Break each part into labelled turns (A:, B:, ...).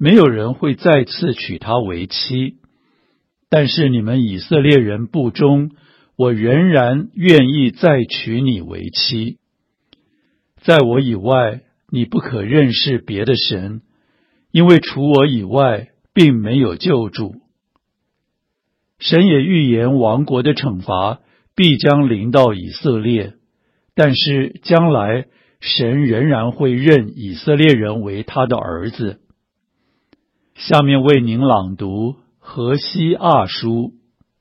A: 没有人会再次娶她为妻。但是你们以色列人不忠，我仍然愿意再娶你为妻。在我以外，你不可认识别的神，因为除我以外，并没有救主。神也预言亡国的惩罚必将临到以色列，但是将来神仍然会认以色列人为他的儿子。下面为您朗读何西阿书。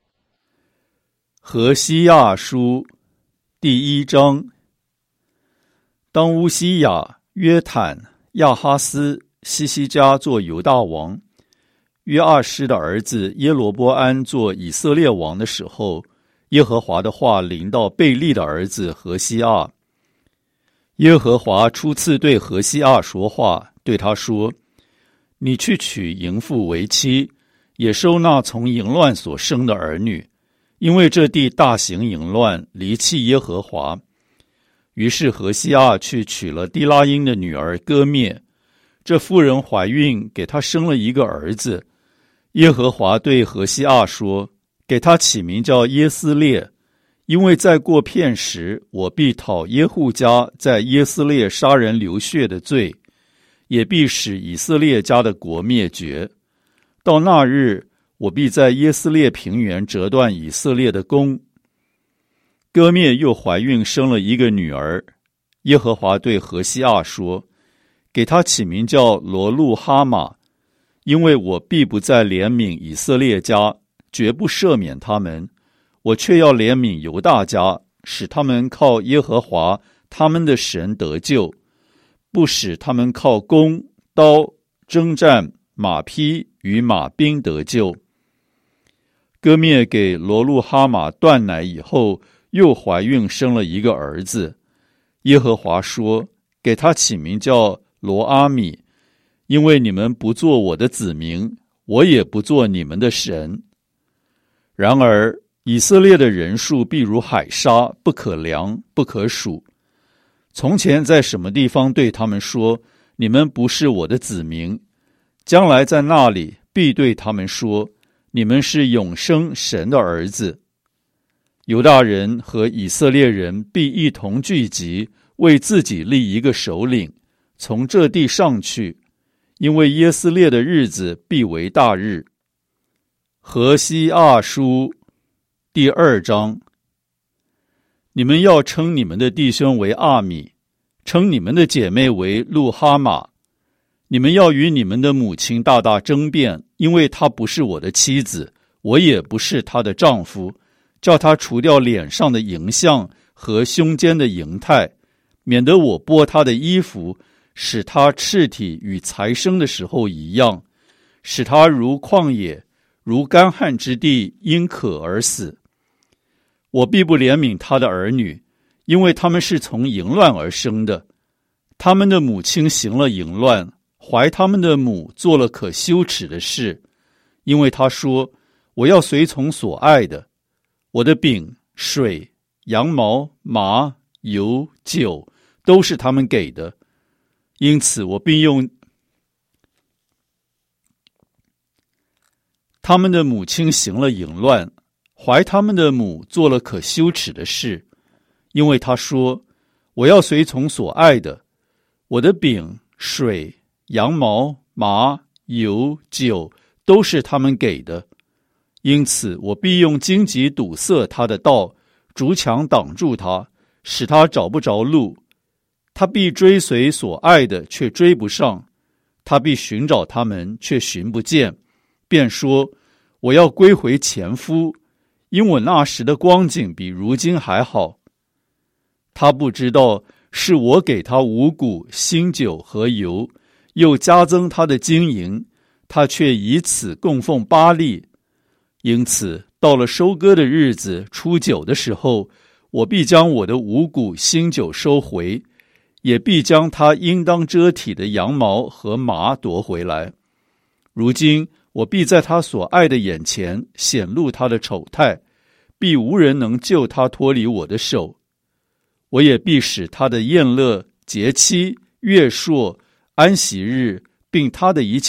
B: 何西阿书第1章。当乌西雅、约坦、亚哈斯、西西家做犹大王，约阿施的儿子耶罗波安做以色列王的时候，耶和华的话临到贝利的儿子何西阿。耶和华初次对何西阿说话，对他说：你去娶淫妇为妻，也收纳从淫乱所生的儿女，因为这地大行淫乱，离弃耶和华。于是何西阿去娶了低拉因的女儿歌灭，这妇人怀孕，给她生了一个儿子。耶和华对何西阿说：给他起名叫耶斯列，因为再过片时，我必讨耶户家在耶斯列杀人流血的罪，也必使以色列家的国灭绝。到那日，我必在耶斯列平原折断以色列的弓。歌灭又怀孕生了一个女儿。耶和华对何西阿说：给他起名叫罗路哈玛，因为我必不再怜悯以色列家，绝不赦免他们，我却要怜悯犹大家，使他们靠耶和华他们的神得救，不使他们靠弓、刀、征战、马匹与马兵得救。歌灭给罗路哈玛断奶以后，又怀孕生了一个儿子。耶和华说：给他起名叫罗阿米，因为你们不做我的子民，我也不做你们的神。然而以色列的人数必如海沙，不可量，不可数。从前在什么地方对他们说，你们不是我的子民，将来在那里必对他们说，你们是永生神的儿子。犹大人和以色列人必一同聚集，为自己立一个首领，从这地上去，因为耶斯列的日子必为大日。何西阿书第2章。你们要称你们的弟兄为阿米，称你们的姐妹为路哈玛。你们要与你们的母亲大大争辩，因为她不是我的妻子，我也不是她的丈夫，叫她除掉脸上的淫相和胸间的淫态，免得我剥她的衣服，使她赤体与才生的时候一样，使她如旷野，如干旱之地，因渴而死。我必不怜悯她的儿女，因为他们是从淫乱而生的，他们的母亲行了淫乱，怀他们的母做了可羞耻的事，因为他说：我要随从所爱的，我的饼、水、羊毛、麻、油、酒都是他们给的，因此我必用他们的母亲行了淫乱，怀他们的母做了可羞耻的事，因为他说：我要随从所爱的，我的饼、水、羊毛、麻、油、酒都是他们给的，因此我必用荆棘堵塞他的道，竹墙挡住他，使他找不着路。他必追随所爱的，却追不上；他必寻找他们，却寻不见，便说：我要归回前夫，因我那时的光景比如今还好。他不知道是我给他五谷、新酒和油，又加增他的金银，他却以此供奉巴力。因此到了收割的日子，初9的时候，我必将我的五谷、新酒收回，也必将他应当遮体的羊毛和麻夺回来。如今我必在他所爱的眼前显露他的丑态，必无人能救他脱离我的手。我也必使他的宴乐、节期、月朔、安息日，并他的一切